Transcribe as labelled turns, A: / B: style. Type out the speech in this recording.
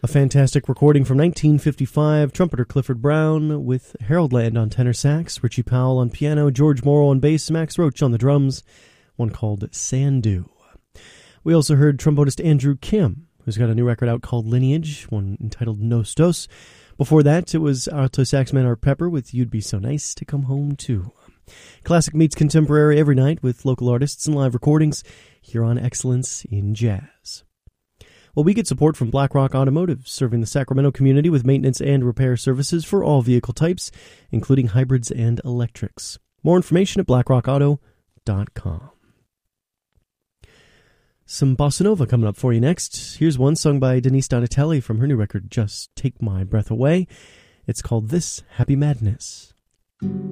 A: fantastic recording from 1955, trumpeter Clifford Brown with Harold Land on tenor sax, Richie Powell on piano, George Morrow on bass, Max Roach on the drums, one called Sandu. We also heard trombonist Andrew Kim, who's got a new record out called Lineage, one entitled Nos Dos. Before that, it was alto saxman Art Pepper with You'd Be So Nice to Come Home To. Classic meets contemporary every night with local artists and live recordings here on Excellence in Jazz. Well, we get support from BlackRock Automotive, serving the Sacramento community with maintenance and repair services for all vehicle types, including hybrids and electrics. More information at blackrockauto.com. Some bossa nova coming up for you next. Here's one sung by Denise Donatelli from her new record, Just Take My Breath Away. It's called This Happy Madness.